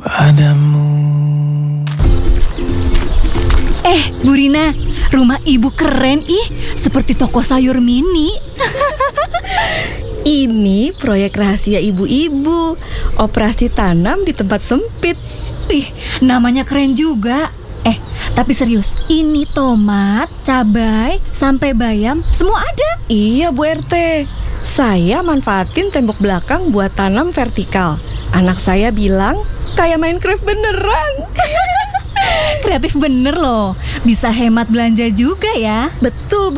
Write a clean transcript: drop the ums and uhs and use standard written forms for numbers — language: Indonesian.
padamu. Bu Rina, rumah ibu keren seperti toko sayur mini. Ini proyek rahasia ibu-ibu, operasi tanam di tempat sempit. Namanya keren juga. Tapi serius, ini tomat, cabai, sampai bayam, semua ada. Iya Bu RT, saya manfaatin tembok belakang buat tanam vertikal. Anak saya bilang kayak Minecraft beneran. Kreatif bener loh, bisa hemat belanja juga ya. Betul.